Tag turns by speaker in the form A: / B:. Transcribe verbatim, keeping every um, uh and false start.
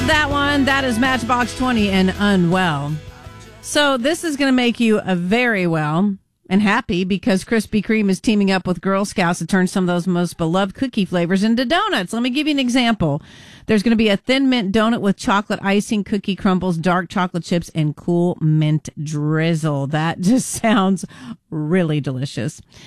A: Love that one. That is Matchbox twenty and Unwell. So this is going to make you a very well and happy because Krispy Kreme is teaming up with Girl Scouts to turn some of those most beloved cookie flavors into donuts. Let me give you an example. There's going to be a thin mint donut with chocolate icing, cookie crumbles, dark chocolate chips, and cool mint drizzle. That just sounds really delicious.